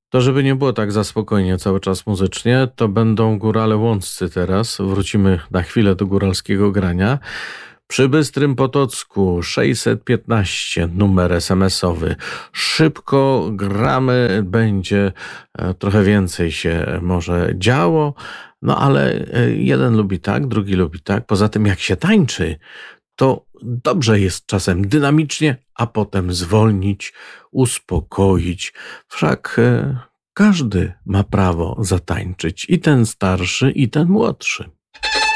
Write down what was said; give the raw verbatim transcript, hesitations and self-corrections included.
To żeby nie było tak za spokojnie cały czas muzycznie, to będą Górale Łąccy teraz. Wrócimy na chwilę do góralskiego grania. Przy Bystrym Potocku sześćset piętnaście numer es em esowy. Szybko gramy, będzie e, trochę więcej się może działo, no ale e, jeden lubi tak, drugi lubi tak. Poza tym jak się tańczy, to dobrze jest czasem dynamicznie, a potem zwolnić, uspokoić. Wszak e, każdy ma prawo zatańczyć, i ten starszy, i ten młodszy.